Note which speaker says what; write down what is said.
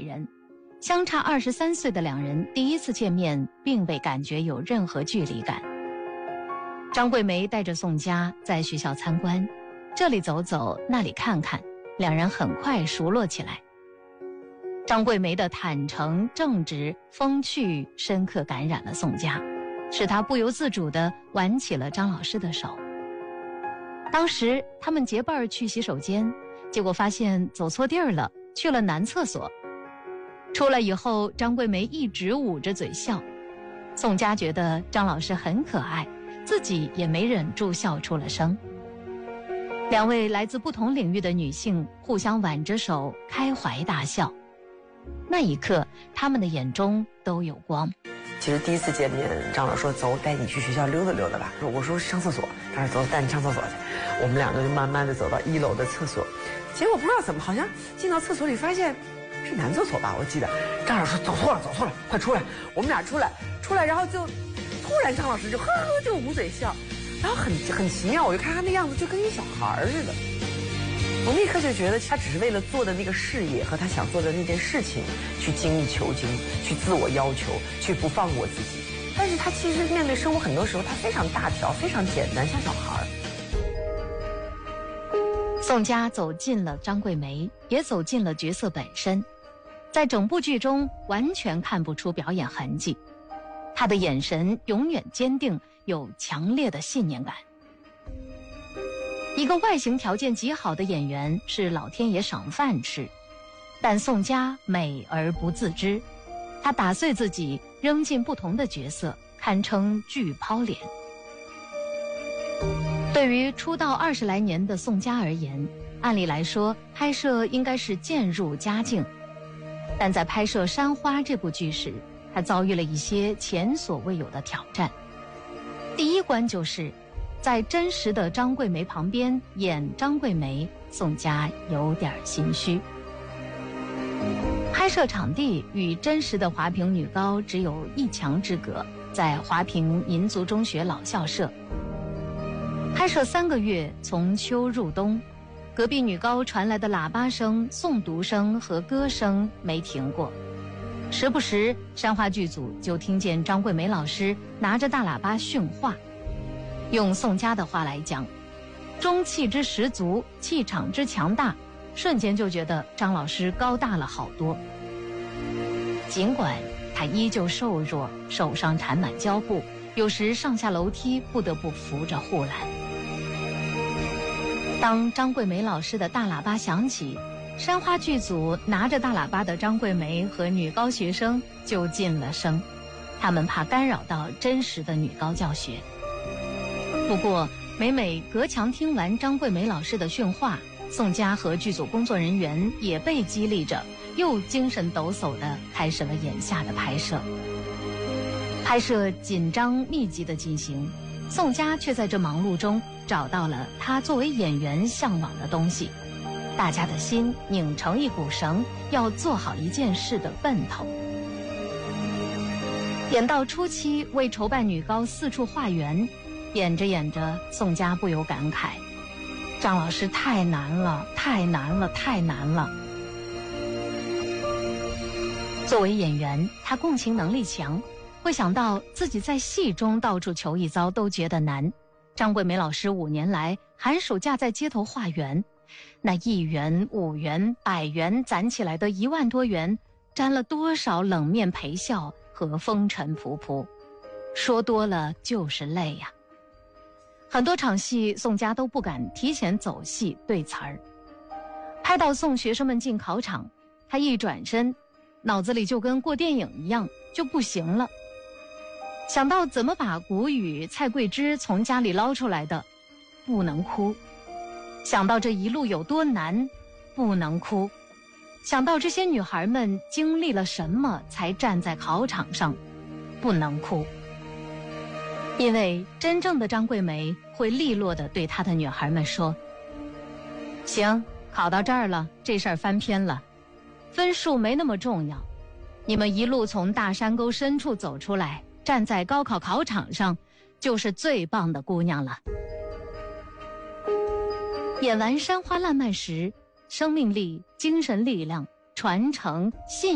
Speaker 1: 人，相差23岁的两人第一次见面并未感觉有任何距离感。张桂梅带着宋佳在学校参观，这里走走，那里看看，两人很快熟络起来。张桂梅的坦诚、正直、风趣，深刻感染了宋佳，使她不由自主地挽起了张老师的手。当时他们结伴去洗手间，结果发现走错地儿了，去了男厕所。出来以后，张桂梅一直捂着嘴笑，宋佳觉得张老师很可爱，自己也没忍住笑出了声。两位来自不同领域的女性互相挽着手，开怀大笑。那一刻，他们的眼中都有光。
Speaker 2: 其实第一次见面，张老师说走，带你去学校溜达溜达吧。我说上厕所，他说走，带你上厕所去。我们两个就慢慢的走到1楼的厕所，结果不知道怎么，好像进到厕所里发现是男厕所吧，我记得。张老师说走错了，快出来。我们俩出来，然后就突然张老师就呵呵就捂嘴笑，然后很奇妙，我就看他那样子就跟一小孩似的。我立刻就觉得他只是为了做的那个事业和他想做的那件事情去精益求精，去自我要求，去不放过自己。但是他其实面对生活很多时候他非常大条，非常简单，像小孩。
Speaker 1: 宋佳走进了张桂梅，也走进了角色本身，在整部剧中完全看不出表演痕迹。她的眼神永远坚定，有强烈的信念感。一个外形条件极好的演员是老天爷赏饭吃，但宋佳美而不自知，她打碎自己，扔进不同的角色，堪称巨抛脸。对于出道20来年的宋佳而言，按理来说拍摄应该是渐入佳境，但在拍摄《山花》这部剧时，她遭遇了一些前所未有的挑战。第一关就是在真实的张桂梅旁边演张桂梅，宋佳有点心虚。拍摄场地与真实的华坪女高只有1墙之隔，在华坪民族中学老校舍。拍摄3个月，从秋入冬，隔壁女高传来的喇叭声、诵读声和歌声没停过。时不时，山花剧组就听见张桂梅老师拿着大喇叭训话。用宋佳的话来讲，中气之十足，气场之强大，瞬间就觉得张老师高大了好多。尽管他依旧瘦弱，手上缠满胶布，有时上下楼梯不得不扶着护栏。当张桂梅老师的大喇叭响起，山花剧组拿着大喇叭的张桂梅和女高学生就进了声，他们怕干扰到真实的女高教学。不过每隔墙听完张桂梅老师的训话，宋佳和剧组工作人员也被激励着，又精神抖擞地开始了眼下的拍摄。拍摄紧张密集的进行，宋佳却在这忙碌中找到了她作为演员向往的东西，大家的心拧成一股绳，要做好一件事的奔头。演到初期，为筹办女高四处化缘，演着演着，宋佳不由感慨，张老师太难了，太难了，太难了。作为演员，他共情能力强，会想到自己在戏中到处求一遭都觉得难。张桂梅老师5年来寒暑假在街头化缘，那1元、5元、100元攒起来的1万多元，沾了多少冷面陪笑和风尘仆仆，说多了就是累呀。很多场戏宋佳都不敢提前走戏对词儿，拍到送学生们进考场，他一转身，脑子里就跟过电影一样，就不行了。想到怎么把谷雨、蔡桂芝从家里捞出来的，不能哭；想到这一路有多难，不能哭；想到这些女孩们经历了什么才站在考场上，不能哭。因为真正的张桂梅会利落地对她的女孩们说，行，考到这儿了，这事儿翻篇了，分数没那么重要，你们一路从大山沟深处走出来，站在高考考场上，就是最棒的姑娘了。演完《山花烂漫》时，生命力、精神力量、传承、信